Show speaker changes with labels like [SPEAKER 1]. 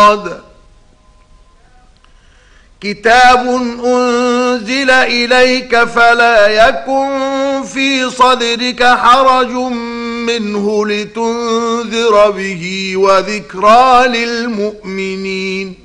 [SPEAKER 1] مراد. كتاب أنزل إليك فلا يكن في صدرك حرج منه لتنذر به وذكرى للمؤمنين.